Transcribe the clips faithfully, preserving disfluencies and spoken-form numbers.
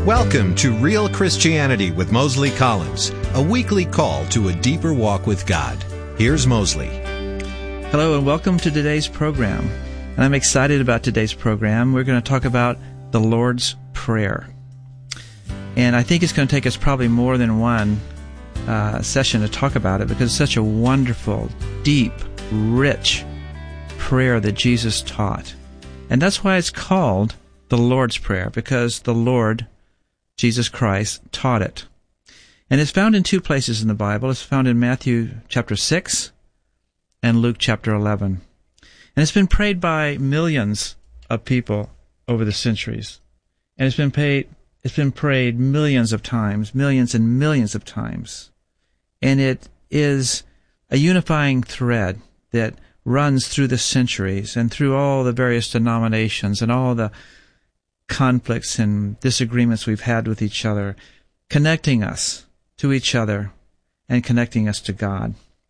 Welcome to Real Christianity with Mosley Collins, a weekly call to a deeper walk with God. Here's Mosley. Hello and welcome to today's program. And I'm excited about today's program. We're going to talk about the Lord's Prayer. And I think it's going to take us probably more than one uh, session to talk about it because it's such a wonderful, deep, rich prayer that Jesus taught. And that's why it's called the Lord's Prayer, because the Lord, Jesus Christ, taught it. And it's found in two places in the Bible. It's found in Matthew chapter six and Luke chapter eleven. And it's been prayed by millions of people over the centuries. And it's been paid, it's been prayed millions of times, millions and millions of times. And it is a unifying thread that runs through the centuries and through all the various denominations and all the conflicts and disagreements we've had with each other, connecting us to each other and connecting us to God.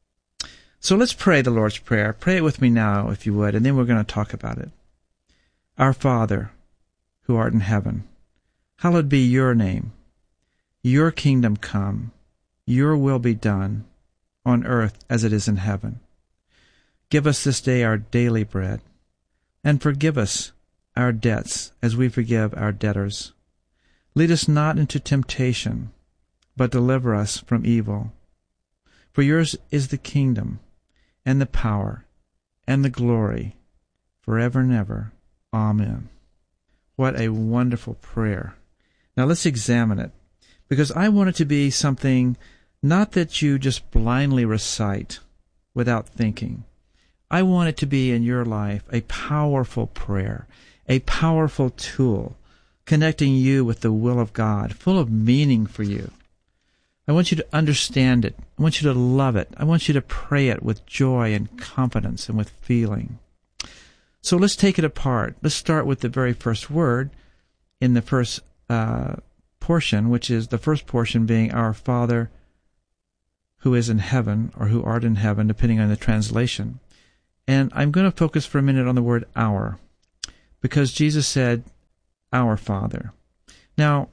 So let's pray the Lord's Prayer. Pray it with me now, if you would, and then we're going to talk about it. Our Father, who art in heaven, hallowed be your name. Your kingdom come. Your will be done on earth as it is in heaven. Give us this day our daily bread, and forgive us our debts as we forgive our debtors. Lead us not into temptation, but deliver us from evil. For yours is the kingdom, and the power, and the glory, forever and ever. Amen. What a wonderful prayer. Now let's examine it, because I want it to be something not that you just blindly recite without thinking. I want it to be in your life a powerful prayer, a powerful tool, connecting you with the will of God, full of meaning for you. I want you to understand it. I want you to love it. I want you to pray it with joy and confidence and with feeling. So let's take it apart. Let's start with the very first word in the first uh, portion, which is the first portion being Our Father who is in heaven, or who art in heaven, depending on the translation. And I'm going to focus for a minute on the word our, because Jesus said, Our Father. Now,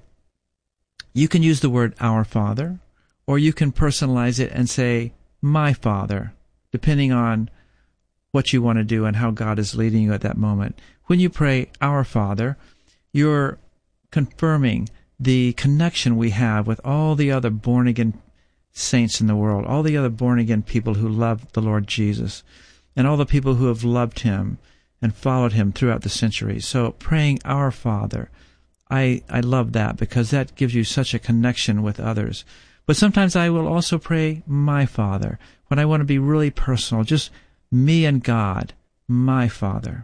you can use the word Our Father, or you can personalize it and say, My Father, depending on what you want to do and how God is leading you at that moment. When you pray Our Father, you're confirming the connection we have with all the other born-again saints in the world, all the other born-again people who love the Lord Jesus, and all the people who have loved Him and followed Him throughout the centuries. So praying Our Father, I, I love that because that gives you such a connection with others. But sometimes I will also pray My Father when I want to be really personal, just me and God, My Father.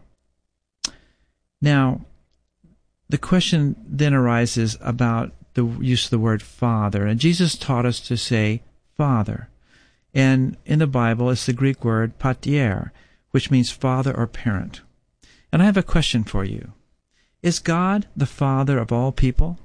Now, the question then arises about the use of the word Father. And Jesus taught us to say Father. And in the Bible, it's the Greek word pater, which means father or parent. And I have a question for you. Is God the Father of all people?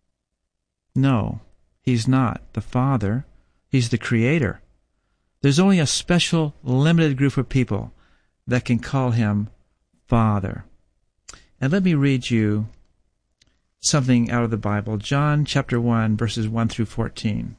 No, He's not the Father. He's the Creator. There's only a special, limited group of people that can call Him Father. And let me read you something out of the Bible. John chapter one, verses one through fourteen.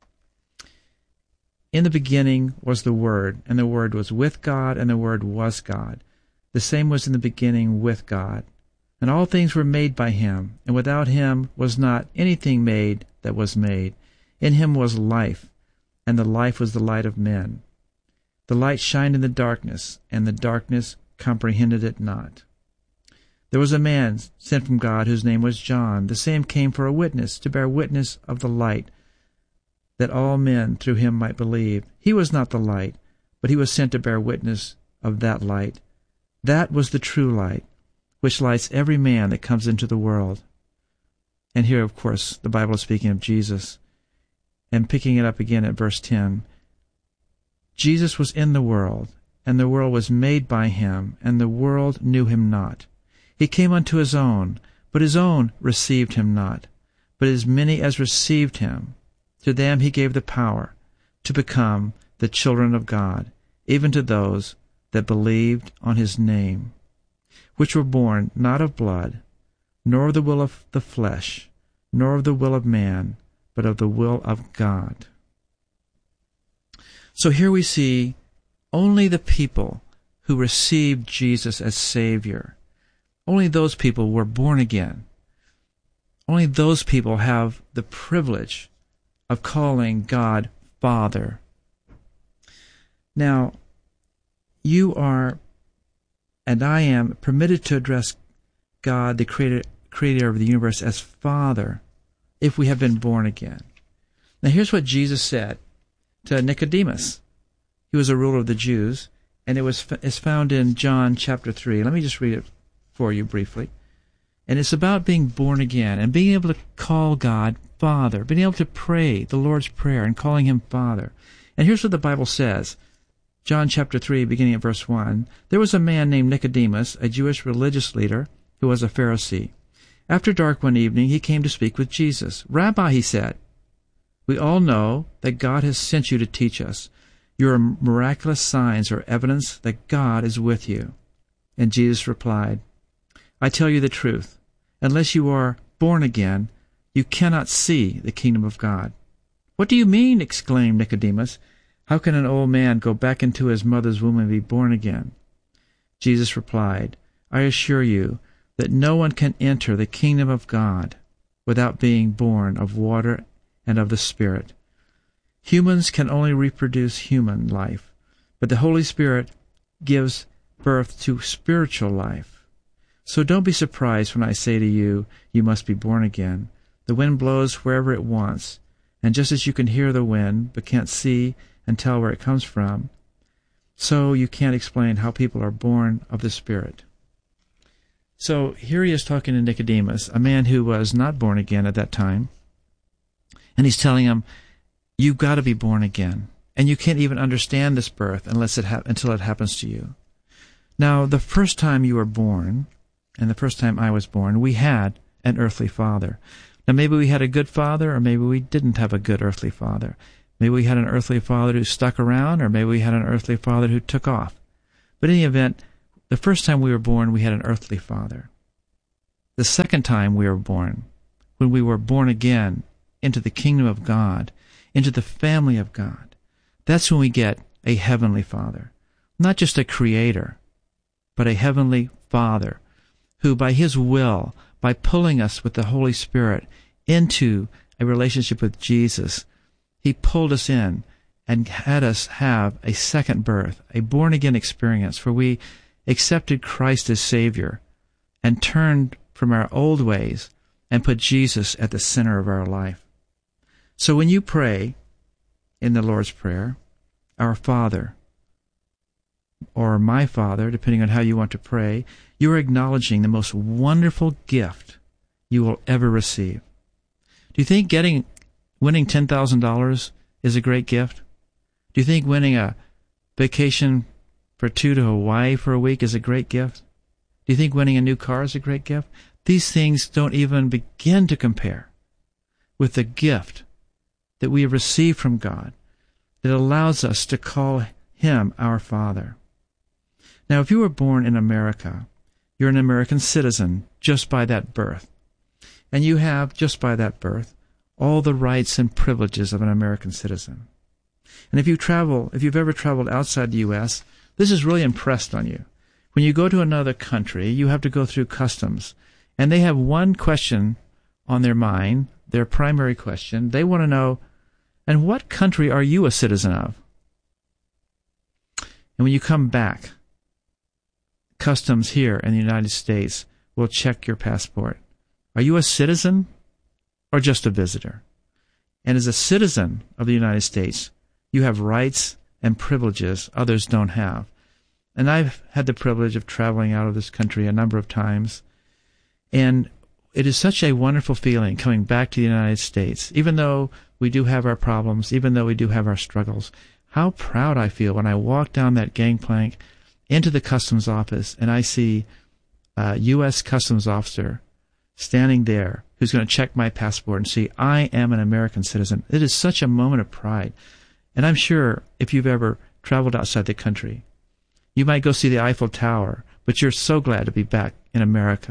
In the beginning was the Word, and the Word was with God, and the Word was God. The same was in the beginning with God. And all things were made by Him, and without Him was not anything made that was made. In Him was life, and the life was the light of men. The light shined in the darkness, and the darkness comprehended it not. There was a man sent from God whose name was John. The same came for a witness, to bear witness of the light, that all men through him might believe. He was not the light, but he was sent to bear witness of that light. That was the true light, which lights every man that comes into the world. And here, of course, the Bible is speaking of Jesus. And picking it up again at verse ten. Jesus was in the world, and the world was made by Him, and the world knew Him not. He came unto His own, but His own received Him not. But as many as received Him, to them He gave the power to become the children of God, even to those that believed on His name, which were born not of blood, nor of the will of the flesh, nor of the will of man, but of the will of God. So here we see only the people who received Jesus as Savior, only those people were born again. Only those people have the privilege of calling God Father. Now, you are, and I am, permitted to address God, the creator, creator of the universe, as Father, if we have been born again. Now, here's what Jesus said to Nicodemus. He was a ruler of the Jews, and it was is found in John chapter three. Let me just read it for you briefly. And it's about being born again and being able to call God Father, being able to pray the Lord's Prayer and calling Him Father. And here's what the Bible says. John chapter three, beginning at verse one. There was a man named Nicodemus, a Jewish religious leader, who was a Pharisee. After dark one evening, he came to speak with Jesus. Rabbi, he said, we all know that God has sent you to teach us. Your miraculous signs are evidence that God is with you. And Jesus replied, I tell you the truth. Unless you are born again, you cannot see the kingdom of God. What do you mean? Exclaimed Nicodemus. How can an old man go back into his mother's womb and be born again? Jesus replied, I assure you that no one can enter the kingdom of God without being born of water and of the Spirit. Humans can only reproduce human life, but the Holy Spirit gives birth to spiritual life. So don't be surprised when I say to you, you must be born again. The wind blows wherever it wants, and just as you can hear the wind but can't see and tell where it comes from, so you can't explain how people are born of the Spirit. So here he is talking to Nicodemus, a man who was not born again at that time, and he's telling him, you've got to be born again, and you can't even understand this birth unless it ha- until it happens to you. Now, the first time you were born, and the first time I was born, we had an earthly father. Now, maybe we had a good father, or maybe we didn't have a good earthly father. Maybe we had an earthly father who stuck around, or maybe we had an earthly father who took off. But in any event, the first time we were born, we had an earthly father. The second time we were born, when we were born again into the kingdom of God, into the family of God, that's when we get a heavenly Father. Not just a creator, but a heavenly Father who by His will, by pulling us with the Holy Spirit into a relationship with Jesus, He pulled us in and had us have a second birth, a born-again experience where we accepted Christ as Savior and turned from our old ways and put Jesus at the center of our life. So when you pray in the Lord's Prayer, Our Father, or My Father, depending on how you want to pray, you're acknowledging the most wonderful gift you will ever receive. Do you think getting winning ten thousand dollars is a great gift? Do you think winning a vacation for two to Hawaii for a week is a great gift? Do you think winning a new car is a great gift? These things don't even begin to compare with the gift that we have received from God that allows us to call Him our Father. Now, if you were born in America, you're an American citizen just by that birth. And you have, just by that birth, all the rights and privileges of an American citizen. And if you travel, if you've ever traveled outside the U S, this is really impressed on you. When you go to another country, you have to go through customs. And they have one question on their mind, their primary question. They want to know, and what country are you a citizen of? And when you come back, customs here in the United States will check your passport. Are you a citizen or just a visitor? And as a citizen of the United States, you have rights and privileges others don't have. And I've had the privilege of traveling out of this country a number of times. And it is such a wonderful feeling coming back to the United States, even though we do have our problems, even though we do have our struggles. How proud I feel when I walk down that gangplank into the customs office and I see a U S customs officer standing there who's going to check my passport and see I am an American citizen. It is such a moment of pride. And I'm sure if you've ever traveled outside the country, you might go see the Eiffel Tower, but you're so glad to be back in America.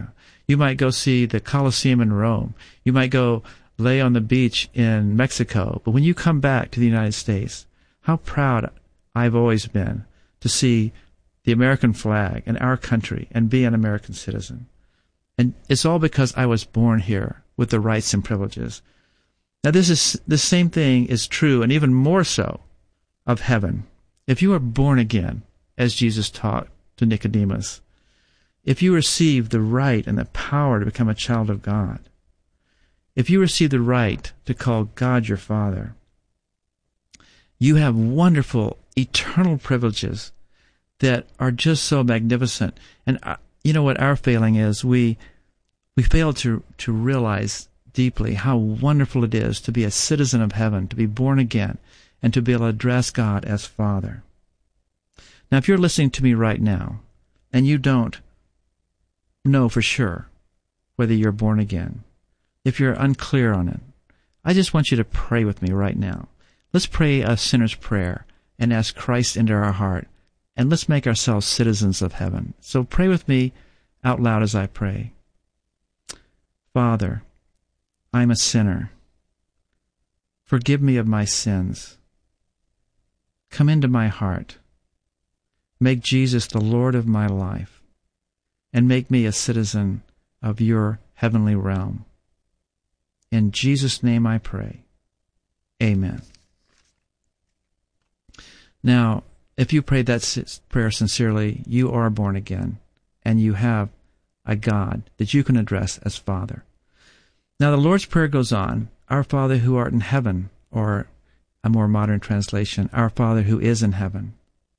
You might go see the Colosseum in Rome. You might go lay on the beach in Mexico. But when you come back to the United States, how proud I've always been to see the American flag and our country and be an American citizen. And it's all because I was born here with the rights and privileges. Now, this is the same thing is true, and even more so, of heaven. If you are born again, as Jesus taught to Nicodemus, if you receive the right and the power to become a child of God, if you receive the right to call God your Father, you have wonderful, eternal privileges that are just so magnificent. And uh, you know what our failing is? We we fail to, to realize deeply how wonderful it is to be a citizen of heaven, to be born again, and to be able to address God as Father. Now, if you're listening to me right now, and you don't know for sure whether you're born again, if you're unclear on it, I just want you to pray with me right now. Let's pray a sinner's prayer and ask Christ into our heart, and let's make ourselves citizens of heaven. So pray with me out loud as I pray. Father, I'm a sinner. Forgive me of my sins. Come into my heart. Make Jesus the Lord of my life, and make me a citizen of your heavenly realm. In Jesus' name I pray. Amen. Now, if you prayed that prayer sincerely, you are born again, and you have a God that you can address as Father. Now, the Lord's Prayer goes on, Our Father who art in heaven, or a more modern translation, Our Father who is in heaven.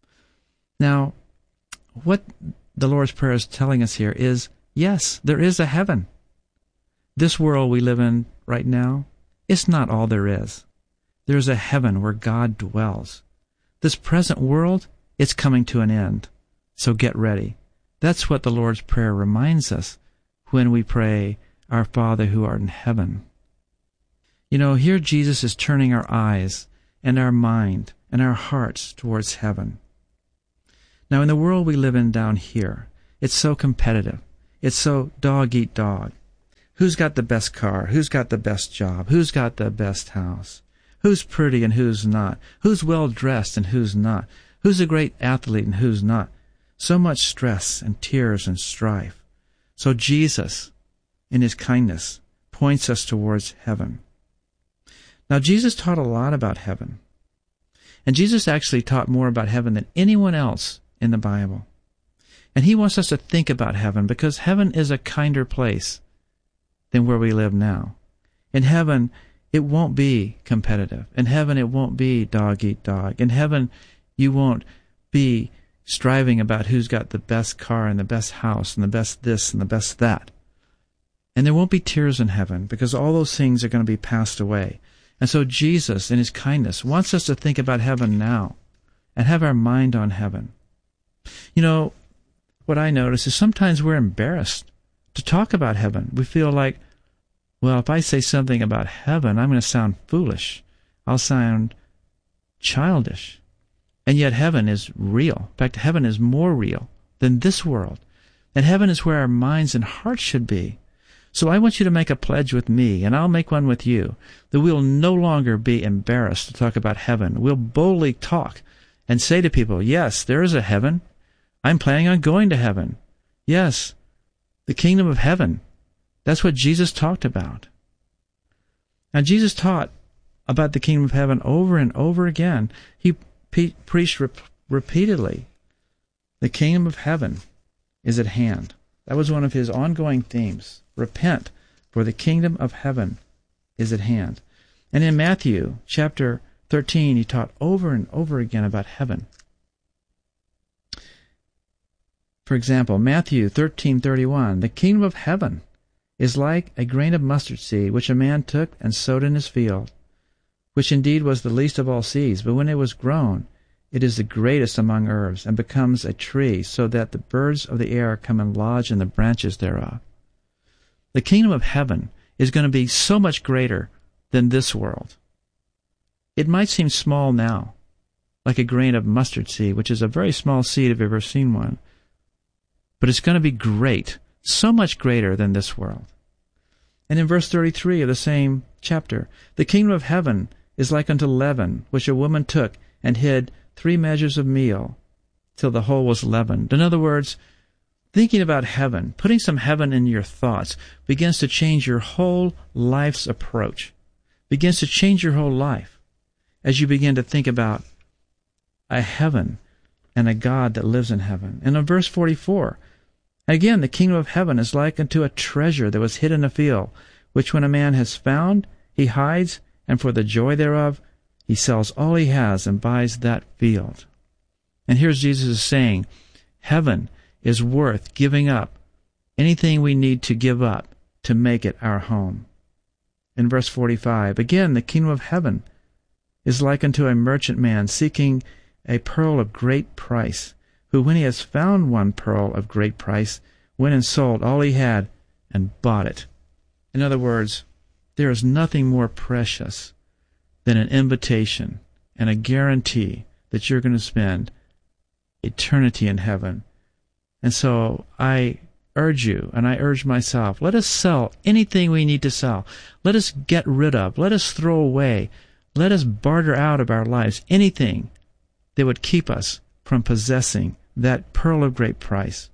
Now, what the Lord's Prayer is telling us here is, yes, there is a heaven. This world we live in right now, it's not all there is. There's a heaven where God dwells. This present world, it's coming to an end. So get ready. That's what the Lord's Prayer reminds us when we pray, Our Father who art in heaven. You know, here Jesus is turning our eyes and our mind and our hearts towards heaven. Now, in the world we live in down here, it's so competitive. It's so dog eat dog. Who's got the best car? Who's got the best job? Who's got the best house? Who's pretty and who's not? Who's well-dressed and who's not? Who's a great athlete and who's not? So much stress and tears and strife. So Jesus, in his kindness, points us towards heaven. Now, Jesus taught a lot about heaven. And Jesus actually taught more about heaven than anyone else in the Bible. And he wants us to think about heaven because heaven is a kinder place than where we live now. In heaven, it won't be competitive. In heaven, it won't be dog eat dog. In heaven, you won't be striving about who's got the best car and the best house and the best this and the best that. And there won't be tears in heaven because all those things are going to be passed away. And so Jesus, in his kindness, wants us to think about heaven now and have our mind on heaven. You know, what I notice is sometimes we're embarrassed to talk about heaven. We feel like, well, if I say something about heaven, I'm going to sound foolish. I'll sound childish. And yet heaven is real. In fact, heaven is more real than this world. And heaven is where our minds and hearts should be. So I want you to make a pledge with me, and I'll make one with you, that we'll no longer be embarrassed to talk about heaven. We'll boldly talk and say to people, yes, there is a heaven. I'm planning on going to heaven. Yes, the kingdom of heaven. That's what Jesus talked about. Now, Jesus taught about the kingdom of heaven over and over again. He pe- preached rep- repeatedly, the kingdom of heaven is at hand. That was one of his ongoing themes. Repent, for the kingdom of heaven is at hand. And in Matthew chapter thirteen, he taught over and over again about heaven. For example, Matthew thirteen thirty-one, the kingdom of heaven is like a grain of mustard seed, which a man took and sowed in his field, which indeed was the least of all seeds, but when it was grown, it is the greatest among herbs, and becomes a tree, so that the birds of the air come and lodge in the branches thereof. The kingdom of heaven is going to be so much greater than this world. It might seem small now, like a grain of mustard seed, which is a very small seed if you've ever seen one. But it's going to be great so much greater than this world. And in verse thirty-three of the same chapter, the kingdom of heaven is like unto leaven, which a woman took and hid three measures of meal till the whole was leavened. In other words, thinking about heaven, putting some heaven in your thoughts, begins to change your whole life's approach, begins to change your whole life as you begin to think about a heaven and a God that lives in heaven. And in verse forty-four, again, the kingdom of heaven is like unto a treasure that was hid in a field, which when a man has found, he hides, and for the joy thereof, he sells all he has and buys that field. And here's Jesus saying, heaven is worth giving up anything we need to give up to make it our home. In verse forty-five, again, the kingdom of heaven is like unto a merchant man seeking a pearl of great price, who when he has found one pearl of great price, went and sold all he had and bought it. In other words, there is nothing more precious than an invitation and a guarantee that you're going to spend eternity in heaven. And so I urge you, and I urge myself, let us sell anything we need to sell. Let us get rid of, let us throw away, let us barter out of our lives anything that would keep us from possessing that pearl of great price.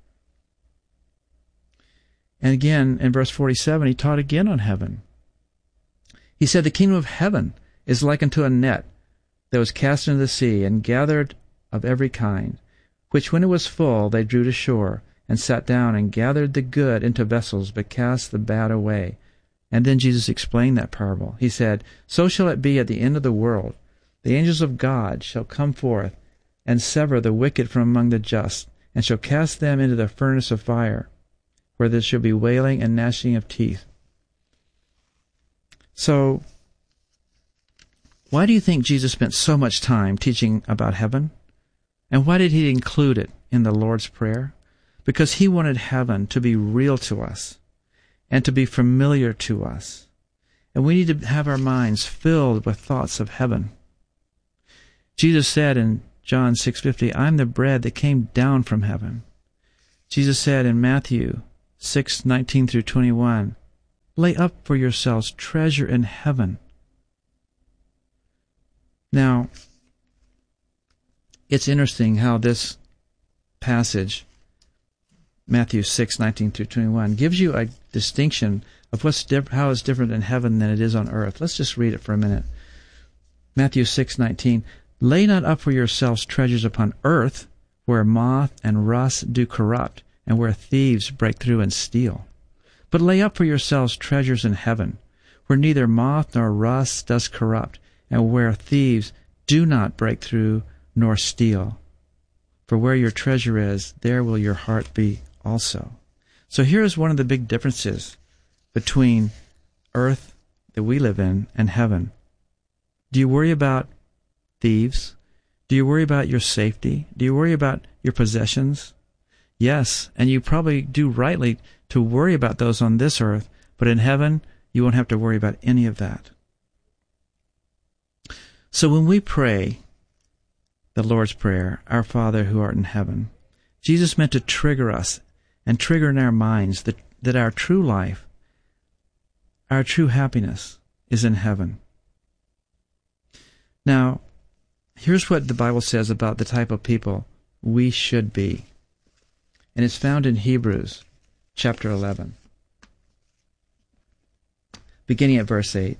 And again, in verse forty-seven, he taught again on heaven. He said, the kingdom of heaven is like unto a net that was cast into the sea and gathered of every kind, which when it was full they drew to shore, and sat down and gathered the good into vessels, but cast the bad away. And then Jesus explained that parable. He said, so shall it be at the end of the world. The angels of God shall come forth and sever the wicked from among the just, and shall cast them into the furnace of fire, where there shall be wailing and gnashing of teeth. So, why do you think Jesus spent so much time teaching about heaven? And why did he include it in the Lord's Prayer? Because he wanted heaven to be real to us and to be familiar to us. And we need to have our minds filled with thoughts of heaven. Jesus said in John six fifty, I'm the bread that came down from heaven. Jesus said in Matthew six nineteen through twenty-one, lay up for yourselves treasure in heaven. Now, it's interesting how this passage, Matthew six nineteen through twenty-one, gives you a distinction of what's diff- how it's different in heaven than it is on earth. Let's just read it for a minute. Matthew six nineteen, lay not up for yourselves treasures upon earth, where moth and rust do corrupt, and where thieves break through and steal. But lay up for yourselves treasures in heaven, where neither moth nor rust does corrupt, and where thieves do not break through nor steal. For where your treasure is, there will your heart be also. So here's one of the big differences between earth that we live in and heaven. Do you worry about thieves? Do you worry about your safety? Do you worry about your possessions? Yes, and you probably do rightly to worry about those on this earth, but in heaven, you won't have to worry about any of that. So when we pray the Lord's Prayer, Our Father who art in heaven, Jesus meant to trigger us and trigger in our minds that, that our true life, our true happiness is in heaven. Now, here's what the Bible says about the type of people we should be. And it's found in Hebrews chapter eleven, beginning at verse eight.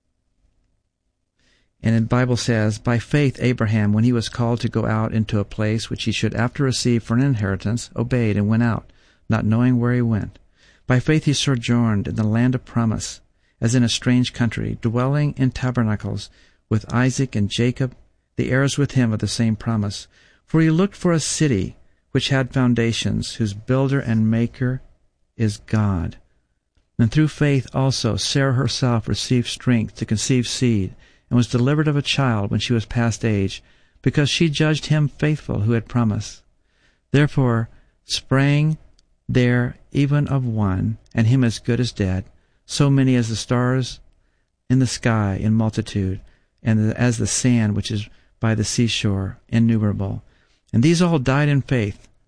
And the Bible says, by faith Abraham, when he was called to go out into a place which he should after receive for an inheritance, obeyed and went out, not knowing where he went. By faith he sojourned in the land of promise, as in a strange country, dwelling in tabernacles with Isaac and Jacob, the heirs with him of the same promise. For he looked for a city which had foundations, whose builder and maker is God. And through faith also Sarah herself received strength to conceive seed, and was delivered of a child when she was past age, because she judged him faithful who had promised. Therefore sprang there even of one, and him as good as dead, so many as the stars in the sky in multitude, and as the sand which is by the seashore innumerable. And these all died in faith,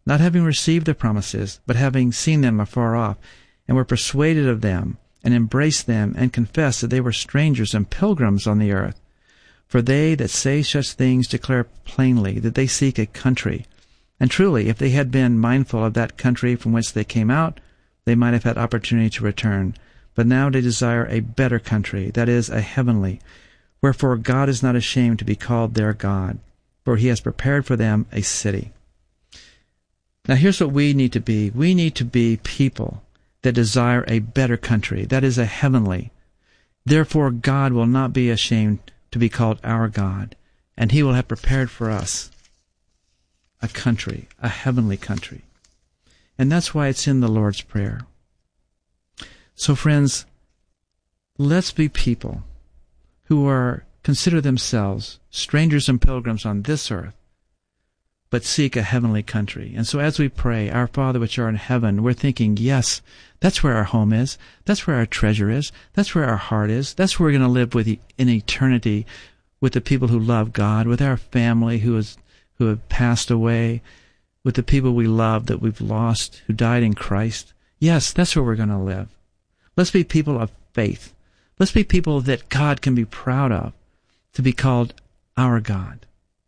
not having received the promises, but having seen them afar off, and were persuaded of them, and embraced them, and confessed that they were strangers and pilgrims on the earth. For they that say such things declare plainly that they seek a country. And truly, if they had been mindful of that country from whence they came out, they might have had opportunity to return. But now they desire a better country, that is, a heavenly. Wherefore God is not ashamed to be called their God, for he has prepared for them a city. Now here's what we need to be. We need to be people that desire a better country, that is, a heavenly. Therefore God will not be ashamed to be called our God, and he will have prepared for us a country, a heavenly country. And that's why it's in the Lord's Prayer. So friends, let's be people who are consider themselves strangers and pilgrims on this earth, but seek a heavenly country. And so as we pray, Our Father which art in heaven, we're thinking, yes, that's where our home is. That's where our treasure is. That's where our heart is. That's where we're going to live with in eternity with the people who love God, with our family who is who have passed away, with the people we love that we've lost, who died in Christ. Yes, that's where we're going to live. Let's be people of faith. Let's be people that God can be proud of, to be called our God.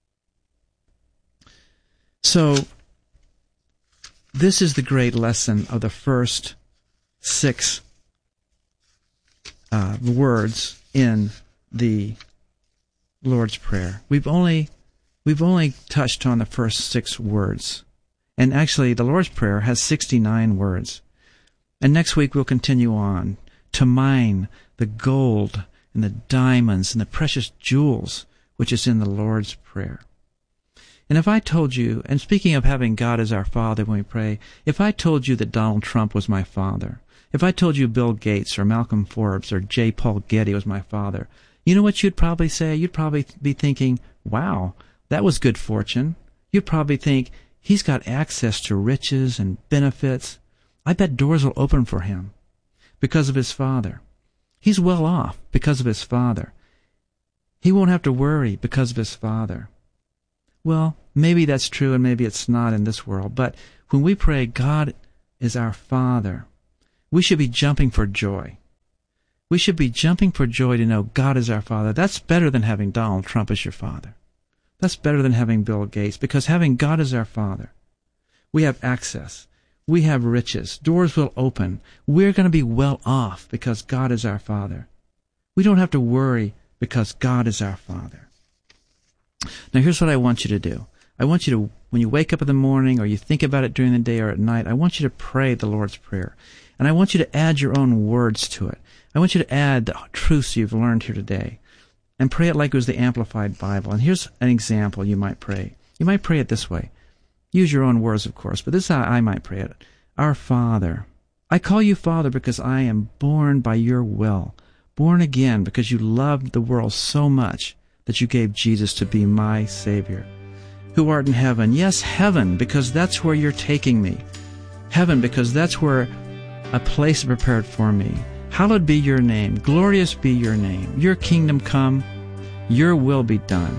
So, this is the great lesson of the first six uh, words in the Lord's Prayer. We've only we've only touched on the first six words, and actually, the Lord's Prayer has sixty-nine words. And next week we'll continue on to mine the gold and the diamonds and the precious jewels which is in the Lord's Prayer. And if I told you, and speaking of having God as our Father when we pray, if I told you that Donald Trump was my father, if I told you Bill Gates or Malcolm Forbes or J. Paul Getty was my father, you know what you'd probably say? You'd probably be thinking, wow, that was good fortune. You'd probably think, he's got access to riches and benefits. I bet doors will open for him because of his father. He's well off because of his father. He won't have to worry because of his father. Well, maybe that's true and maybe it's not in this world, but when we pray, God is our Father, we should be jumping for joy. We should be jumping for joy to know God is our Father. That's better than having Donald Trump as your father. That's better than having Bill Gates, because having God as our Father, we have access. We have riches. Doors will open. We're going to be well off because God is our Father. We don't have to worry because God is our Father. Now, here's what I want you to do. I want you to, when you wake up in the morning or you think about it during the day or at night, I want you to pray the Lord's Prayer. And I want you to add your own words to it. I want you to add the truths you've learned here today. And pray it like it was the Amplified Bible. And here's an example you might pray. You might pray it this way. Use your own words, of course, but this is how I might pray it. Our Father, I call you Father because I am born by your will, born again because you loved the world so much that you gave Jesus to be my Savior. Who art in heaven, yes, heaven, because that's where you're taking me. Heaven, because that's where a place is prepared for me. Hallowed be your name, glorious be your name. Your kingdom come, your will be done.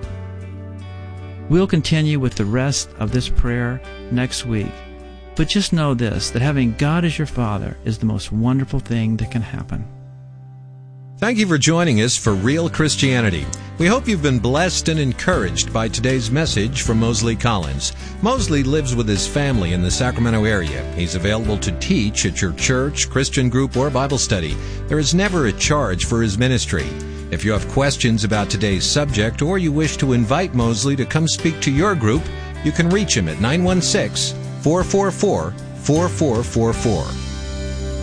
We'll continue with the rest of this prayer next week. But just know this, that having God as your Father is the most wonderful thing that can happen. Thank you for joining us for Real Christianity. We hope you've been blessed and encouraged by today's message from Mosley Collins. Mosley lives with his family in the Sacramento area. He's available to teach at your church, Christian group, or Bible study. There is never a charge for his ministry. If you have questions about today's subject or you wish to invite Mosley to come speak to your group, you can reach him at nine one six, four four four, four four four four.